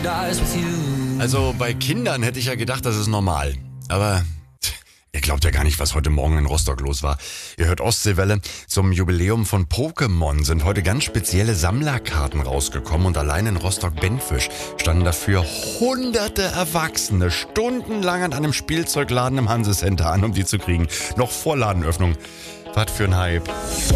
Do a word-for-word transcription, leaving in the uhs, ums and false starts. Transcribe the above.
Also bei Kindern hätte ich ja gedacht, das ist normal. Aber ihr glaubt ja gar nicht, was heute Morgen in Rostock los war. Ihr hört Ostseewelle. Zum Jubiläum von Pokémon sind heute ganz spezielle Sammlerkarten rausgekommen. Und allein in Rostock-Benfisch standen dafür hunderte Erwachsene stundenlang an einem Spielzeugladen im Hansecenter an, um die zu kriegen. Noch vor Ladenöffnung. Was für ein Hype.